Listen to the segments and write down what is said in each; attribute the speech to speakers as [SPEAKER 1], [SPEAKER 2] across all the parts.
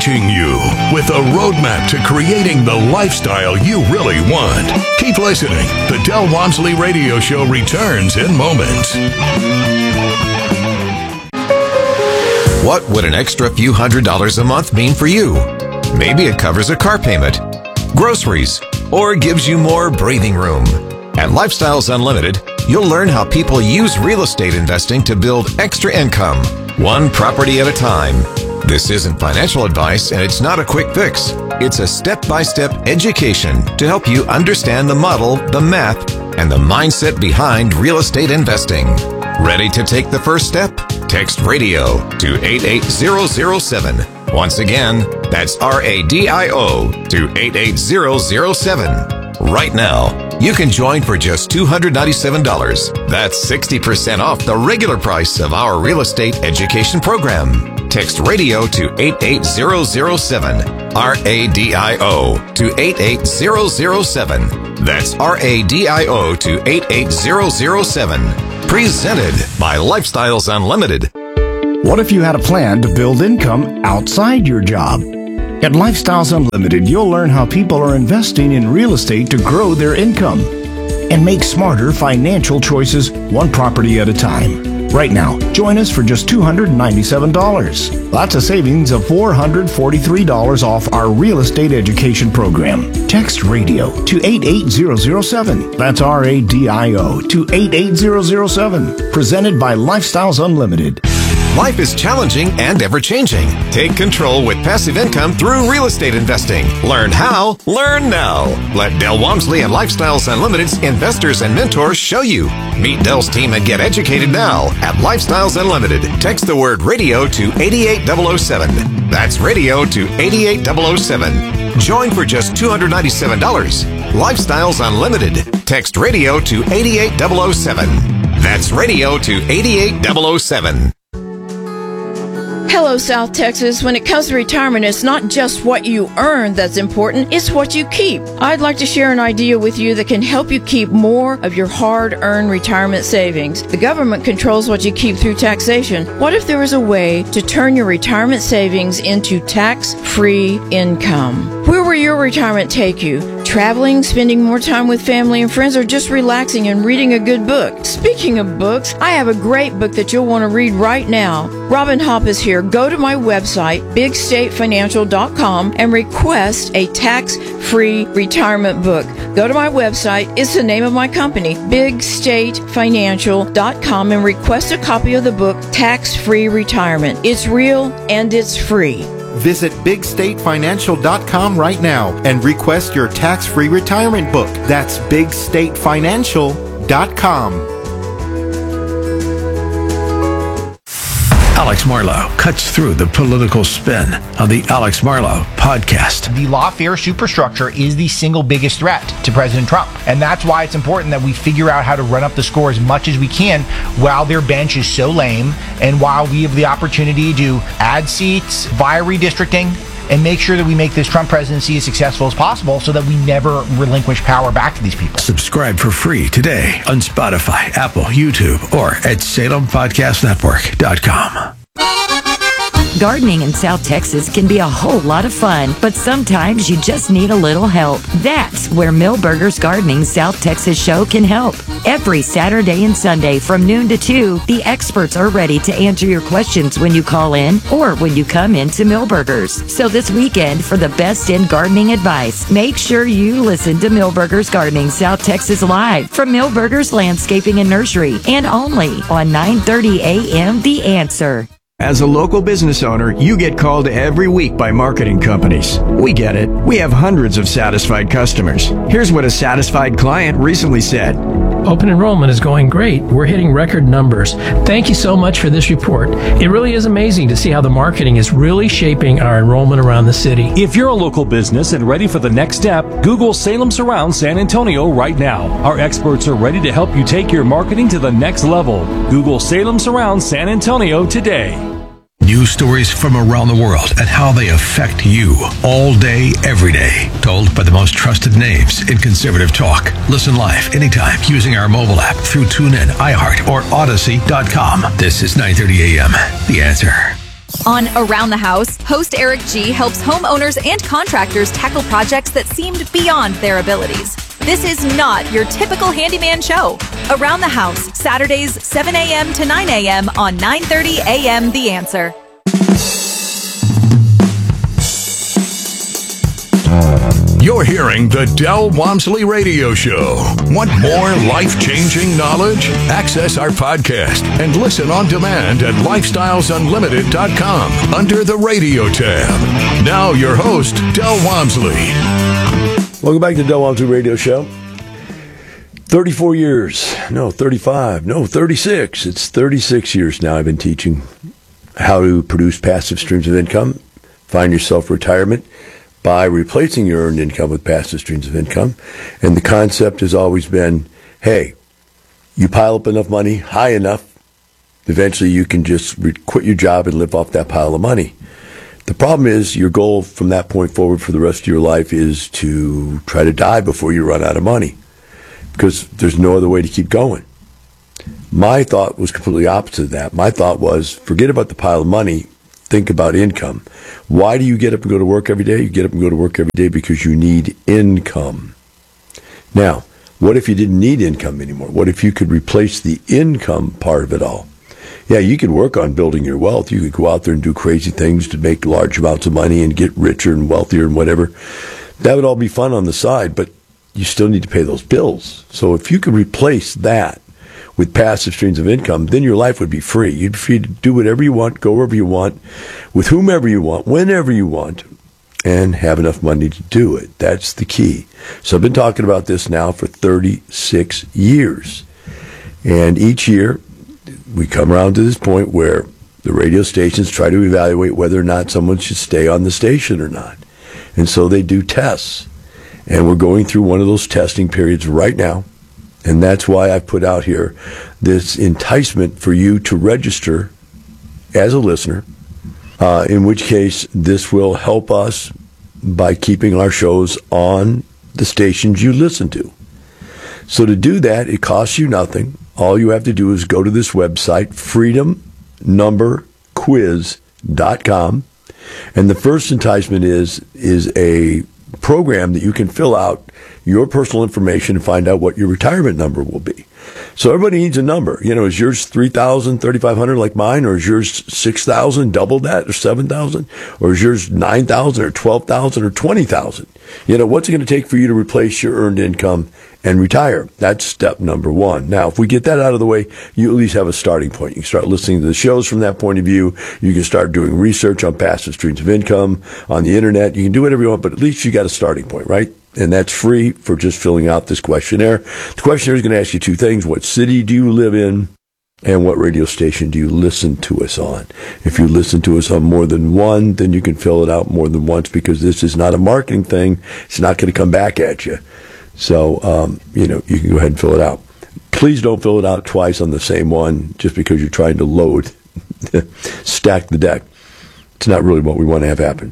[SPEAKER 1] reaching you with a roadmap to creating the lifestyle you really want. Keep listening. The Del Walmsley Radio Show returns in moments.
[SPEAKER 2] What would an extra few $100s a month mean for you? Maybe it covers a car payment, groceries, or gives you more breathing room. At Lifestyles Unlimited, you'll learn how people use real estate investing to build extra income, one property at a time. This isn't financial advice, and it's not a quick fix. It's a step-by-step education to help you understand the model, the math, and the mindset behind real estate investing. Ready to take the first step? Text RADIO to 88007. Once again, that's RADIO to 88007. Right now, you can join for just $297. That's 60% off the regular price of our real estate education program. Text RADIO to 88007. RADIO to 88007. That's RADIO to 88007. Presented by Lifestyles Unlimited.
[SPEAKER 3] What if you had a plan to build income outside your job? At Lifestyles Unlimited, you'll learn how people are investing in real estate to grow their income and make smarter financial choices one property at a time. Right now, join us for just $297. That's a savings of $443 off our real estate education program. Text RADIO to 88007. That's RADIO to 88007. Presented by Lifestyles Unlimited.
[SPEAKER 2] Life is challenging and ever-changing. Take control with passive income through real estate investing. Learn how, learn now. Let Del Walmsley and Lifestyles Unlimited's investors and mentors show you. Meet Del's team and get educated now at Lifestyles Unlimited. Text the word RADIO to 88007. That's RADIO to 88007. Join for just $297. Lifestyles Unlimited. Text RADIO to 88007. That's RADIO to 88007.
[SPEAKER 4] Hello, South Texas. When it comes to retirement, it's not just what you earn that's important, it's what you keep. I'd like to share an idea with you that can help you keep more of your hard-earned retirement savings. The government controls what you keep through taxation. What if there was a way to turn your retirement savings into tax-free income? Where will your retirement take you? Traveling, spending more time with family and friends, or just relaxing and reading a good book? Speaking of books, I have a great book that you'll want to read right now. Robin Hopp is here. Go to my website, bigstatefinancial.com, and request a tax-free retirement book. Go to my website. It's the name of my company, bigstatefinancial.com, and request a copy of the book, Tax-Free Retirement. It's real and it's free.
[SPEAKER 5] Visit bigstatefinancial.com right now and request your tax-free retirement book. That's bigstatefinancial.com.
[SPEAKER 6] Alex Marlow cuts through the political spin on the Alex Marlow podcast.
[SPEAKER 7] The lawfare superstructure is the single biggest threat to President Trump. And that's why it's important that we figure out how to run up the score as much as we can while their bench is so lame and while we have the opportunity to add seats via redistricting and make sure that we make this Trump presidency as successful as possible so that we never relinquish power back to these people.
[SPEAKER 6] Subscribe for free today on Spotify, Apple, YouTube, or at SalemPodcastNetwork.com.
[SPEAKER 8] Gardening in South Texas can be a whole lot of fun, but sometimes you just need a little help. That's where Millburgers Gardening South Texas show can help. Every Saturday and Sunday from noon to 2, the experts are ready to answer your questions when you call in or when you come into Millburgers. So this weekend, for the best in gardening advice, make sure you listen to Millburgers Gardening South Texas live from Millburgers Landscaping and Nursery, and only on 9:30 a.m. The Answer.
[SPEAKER 9] As a local business owner, you get called every week by marketing companies. We get it. We have hundreds of satisfied customers. Here's what a satisfied client recently said.
[SPEAKER 10] Open enrollment is going great. We're hitting record numbers. Thank you so much for this report. It really is amazing to see how the marketing is really shaping our enrollment around the city.
[SPEAKER 11] If you're a local business and ready for the next step, Google Salem Surround San Antonio right now. Our experts are ready to help you take your marketing to the next level. Google Salem Surround San Antonio today.
[SPEAKER 6] News stories from around the world and how they affect you all day, every day. Told by the most trusted names in conservative talk. Listen live anytime using our mobile app through TuneIn, iHeart, or Odyssey.com. This is 9:30 a.m. The Answer.
[SPEAKER 12] On Around the House, host Eric G. helps homeowners and contractors tackle projects that seemed beyond their abilities. This is not your typical handyman show. Around the House, Saturdays, 7 a.m. to 9 a.m. on 9:30 a.m. The Answer.
[SPEAKER 1] You're hearing the Del Walmsley Radio Show. Want more life-changing knowledge? Access our podcast and listen on demand at lifestylesunlimited.com under the radio tab. Now your host, Del Walmsley.
[SPEAKER 13] Welcome back to the Del Walmsley Radio Show. 34 years. No, 35. No, 36. It's 36 years now I've been teaching how to produce passive streams of income, find yourself retirement, by replacing your earned income with passive streams of income. And the concept has always been, hey, you pile up enough money, high enough, eventually you can just quit your job and live off that pile of money. The problem is your goal from that point forward for the rest of your life is to try to die before you run out of money, because there's no other way to keep going. My thought was completely opposite of that. My thought was, forget about the pile of money, think about income. Why do you get up and go to work every day? You get up and go to work every day because you need income. Now, what if you didn't need income anymore? What if you could replace the income part of it all? Yeah, you could work on building your wealth. You could go out there and do crazy things to make large amounts of money and get richer and wealthier and whatever. That would all be fun on the side, but you still need to pay those bills. So if you could replace that with passive streams of income, then your life would be free. You'd be free to do whatever you want, go wherever you want, with whomever you want, whenever you want, and have enough money to do it. That's the key. So I've been talking about this now for 36 years. And each year, we come around to this point where the radio stations try to evaluate whether or not someone should stay on the station or not. And so they do tests. And we're going through one of those testing periods right now. And that's why I put out here this enticement for you to register as a listener, in which case this will help us by keeping our shows on the stations you listen to. So to do that, it costs you nothing. All you have to do is go to this website, freedomnumberquiz.com. And the first enticement is a program that you can fill out your personal information and find out what your retirement number will be. So everybody needs a number. You know, is yours 3,000, 3,500 like mine, or is yours 6,000, double that, or 7,000, or is yours 9,000 or 12,000 or 20,000? You know, what's it going to take for you to replace your earned income and retire? That's step number one. Now, if we get that out of the way, you at least have a starting point. You can start listening to the shows from that point of view. You can start doing research on passive streams of income on the internet. You can do whatever you want, but at least you got a starting point, right? And that's free for just filling out this questionnaire. The questionnaire is going to ask you two things. What city do you live in? And what radio station do you listen to us on? If you listen to us on more than one, then you can fill it out more than once, because this is not a marketing thing. It's not going to come back at you. So, you can go ahead and fill it out. Please don't fill it out twice on the same one just because you're trying to load, stack the deck. It's not really what we want to have happen.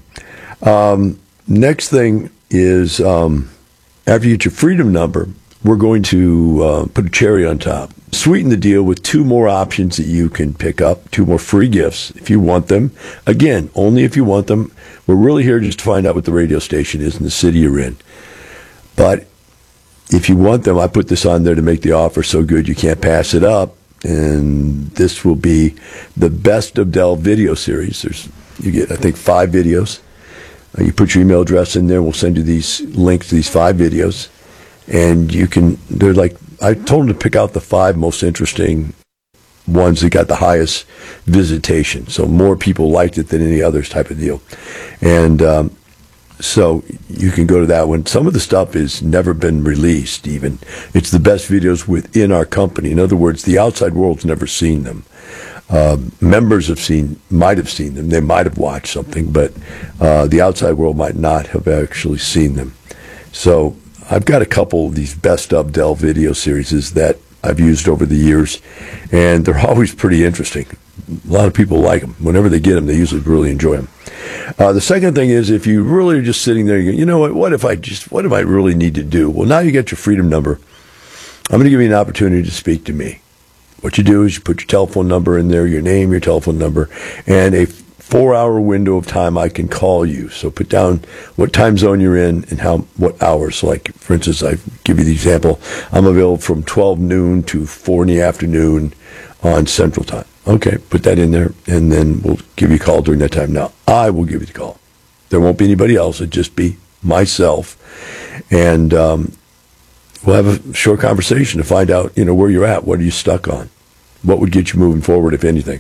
[SPEAKER 13] Next thing is, after you get your freedom number, we're going to put a cherry on top. Sweeten the deal with two more options that you can pick up, two more free gifts if you want them. Again, only if you want them. We're really here just to find out what the radio station is in the city you're in. But if you want them, I put this on there to make the offer so good you can't pass it up. And this will be the Best of Del video series. You get, I think, 5 videos. You put your email address in there. We'll send you these links to these 5 videos. And they're like, I told them to pick out the 5 most interesting ones that got the highest visitation. So more people liked it than any others type of deal. And so you can go to that one. Some of the stuff has never been released even. It's the best videos within our company. In other words, the outside world's never seen them. Members might have seen them. They might have watched something, but the outside world might not have actually seen them. So I've got a couple of these Best of Del video series that I've used over the years, and they're always pretty interesting. A lot of people like them. Whenever they get them, they usually really enjoy them. The second thing is, if you really are just sitting there, you know what do I really need to do? Well, now you get your freedom number. I'm going to give you an opportunity to speak to me. What you do is you put your telephone number in there, your name, your telephone number, and a 4-hour window of time I can call you. So put down what time zone you're in and what hours. So like, for instance, I give you the example. I'm available from 12 noon to 4 in the afternoon on Central Time. Okay, put that in there, and then we'll give you a call during that time. Now, I will give you the call. There won't be anybody else. It'll just be myself. And we'll have a short conversation to find out, where you're at. What are you stuck on? What would get you moving forward, if anything?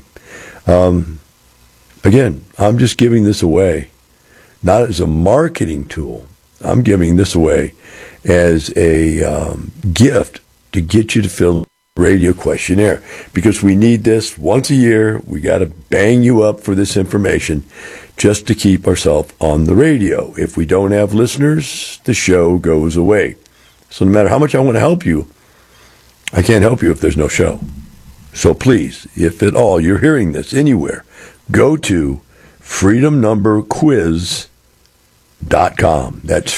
[SPEAKER 13] Again, I'm just giving this away, not as a marketing tool. I'm giving this away as a gift to get you to fill radio questionnaire, because we need this once a year. We got to bang you up for this information just to keep ourselves on the radio. If we don't have listeners, the show goes away. So no matter how much I want to help you, I can't help you if there's no show. So please, if at all you're hearing this anywhere, go to freedomnumberquiz.com. That's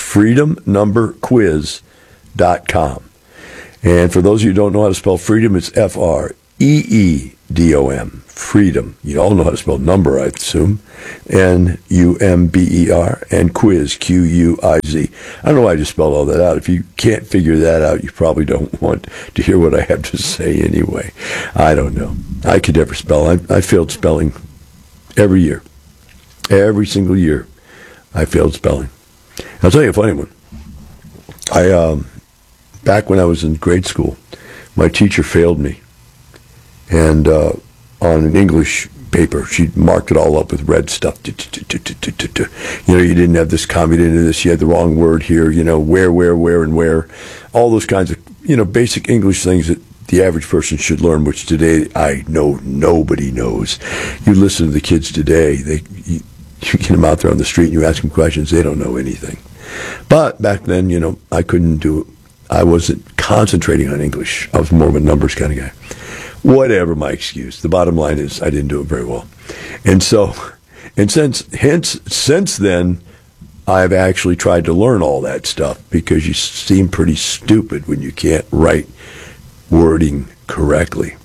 [SPEAKER 13] freedomnumberquiz.com. And for those of you who don't know how to spell freedom, it's F-R-E-E-D-O-M. Freedom. You all know how to spell number, I assume. N-U-M-B-E-R. And quiz, Q-U-I-Z. I don't know why I just spelled all that out. If you can't figure that out, you probably don't want to hear what I have to say anyway. I don't know. I could never spell. I failed spelling every year. Every single year, I failed spelling. I'll tell you a funny one. Back when I was in grade school, my teacher failed me. And on an English paper, she marked it all up with red stuff. You didn't have this comma, you didn't have this, you had the wrong word here, where, and where. All those kinds of, basic English things that the average person should learn, which today I know nobody knows. You listen to the kids today, you get them out there on the street and you ask them questions, they don't know anything. But back then, I couldn't do it. I wasn't concentrating on English. I was more of a numbers kind of guy. Whatever my excuse. The bottom line is I didn't do it very well. And since then, I've actually tried to learn all that stuff, because you seem pretty stupid when you can't write wording correctly.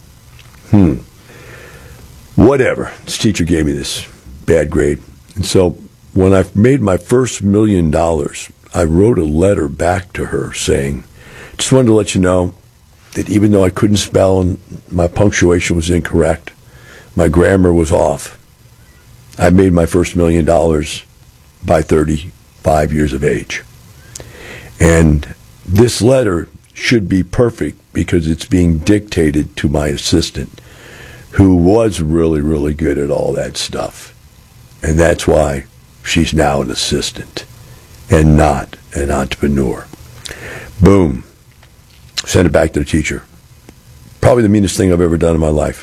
[SPEAKER 13] Whatever. This teacher gave me this bad grade. And so when I made my first $1 million, I wrote a letter back to her saying, just wanted to let you know that even though I couldn't spell and my punctuation was incorrect, my grammar was off, I made my first $1 million by 35 years of age. And this letter should be perfect because it's being dictated to my assistant, who was really, really good at all that stuff. And that's why she's now an assistant and not an entrepreneur. Boom. Send it back to the teacher. Probably the meanest thing I've ever done in my life.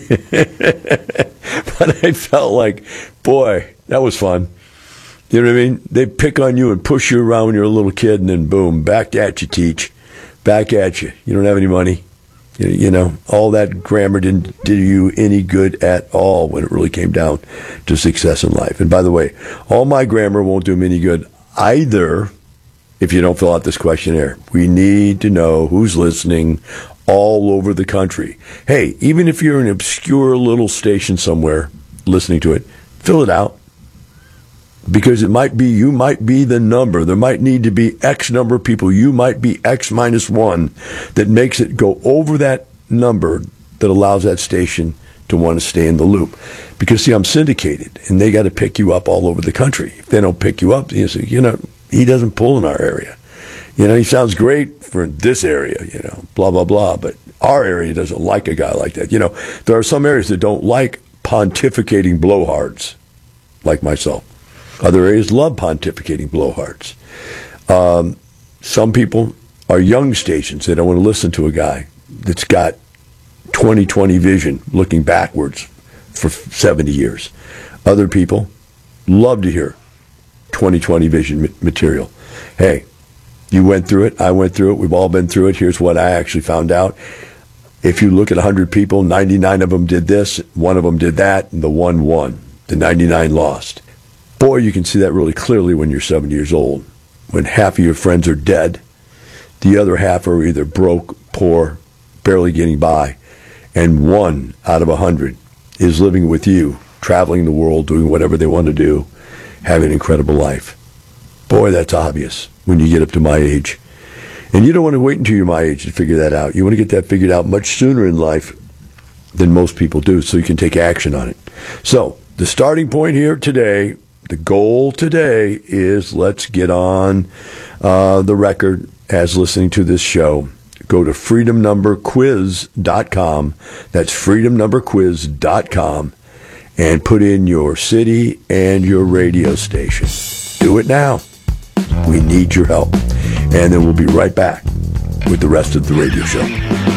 [SPEAKER 13] But I felt like, boy, that was fun. You know what I mean? They pick on you and push you around when you're a little kid, and then boom, back at you, teach. Back at you. You don't have any money. All that grammar didn't do you any good at all when it really came down to success in life. And by the way, all my grammar won't do me any good either if you don't fill out this questionnaire. We need to know who's listening all over the country. Hey, even if you're an obscure little station somewhere listening to it, fill it out. Because you might be the number. There might need to be X number of people. You might be X minus one that makes it go over that number that allows that station to want to stay in the loop. Because, see, I'm syndicated, and they got to pick you up all over the country. If they don't pick you up, you say, he doesn't pull in our area. He sounds great for this area, blah, blah, blah. But our area doesn't like a guy like that. There are some areas that don't like pontificating blowhards, like myself. Other areas love pontificating blowhards. Some people are young stations. They don't want to listen to a guy that's got 20/20 vision looking backwards for 70 years. Other people love to hear 20/20 vision material. Hey, you went through it. I went through it. We've all been through it. Here's what I actually found out. If you look at 100 people, 99 of them did this, one of them did that, and the one won. The 99 lost. Boy, you can see that really clearly when you're 70 years old. When half of your friends are dead, the other half are either broke, poor, barely getting by, and 1 out of 100 is living with you traveling the world, doing whatever they want to do, having an incredible life. Boy, that's obvious when you get up to my age. And you don't want to wait until you're my age to figure that out. You want to get that figured out much sooner in life than most people do, so you can take action on it. So, the starting point here today, the goal today is let's get on the record as listening to this show. Go to freedomnumberquiz.com. That's freedomnumberquiz.com. And put in your city and your radio station. Do it now. We need your help. And then we'll be right back with the rest of the radio show.